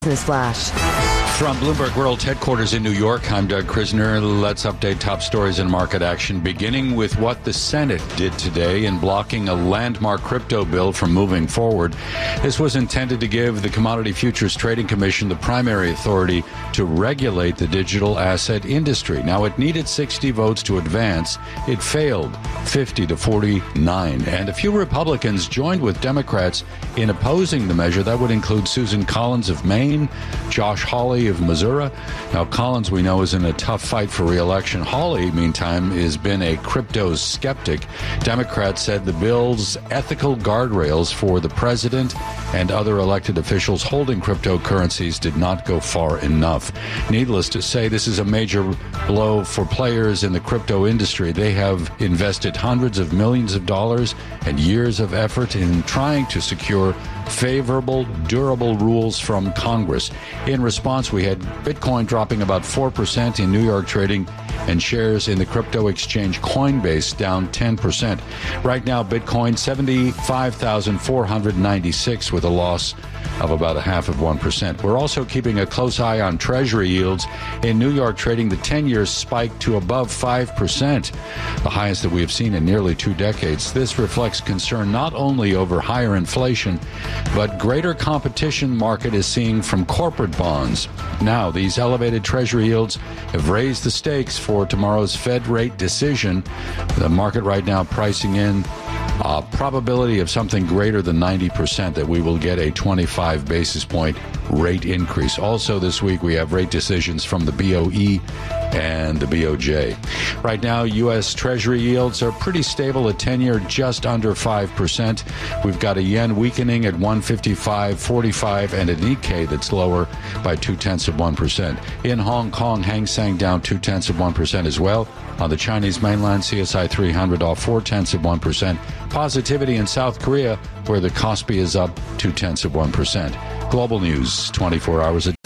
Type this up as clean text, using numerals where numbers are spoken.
Business Flash. From Bloomberg World Headquarters in New York, I'm Doug Krisner. Let's update top stories in market action, beginning with what the Senate did today in blocking a landmark crypto bill from moving forward. This was intended to give the Commodity Futures Trading Commission the primary authority to regulate the digital asset industry. Now, it needed 60 votes to advance. It failed 50 to 49. And a few Republicans joined with Democrats in opposing the measure. That would include Susan Collins of Maine, Josh Hawley of Missouri. Now, Collins, we know, is in a tough fight for re-election. Hawley, meantime, has been a crypto skeptic. Democrats said the bill's ethical guardrails for the president and other elected officials holding cryptocurrencies did not go far enough. Needless to say, this is a major blow for players in the crypto industry. They have invested hundreds of millions of dollars and years of effort in trying to secure favorable, durable rules from Congress. In response, we had Bitcoin dropping about 4% in New York trading and shares in the crypto exchange Coinbase down 10%. Right now, Bitcoin 75,496 with a loss of about 0.5%. We're also keeping a close eye on Treasury yields. In New York trading, the 10-year spiked to above 5%, the highest that we have seen in nearly 2 decades. This reflects concern not only over higher inflation, but greater competition market is seeing from corporate bonds. Now, these elevated Treasury yields have raised the stakes for tomorrow's Fed rate decision. The market right now pricing in a probability of something greater than 90% that we will get a 25 basis point rate increase. Also this week, we have rate decisions from the BOE and the BOJ. Right now, U.S. Treasury yields are pretty stable at 10-year, just under 5%. We've got a yen weakening at 155.45 and a Nikkei that's lower by 0.2%. In Hong Kong, Hang Seng down 0.2% as well. On the Chinese mainland, CSI 300 off 0.4%. Positivity in South Korea, where the Kospi is up 0.2%. Global news, 24 hours a day.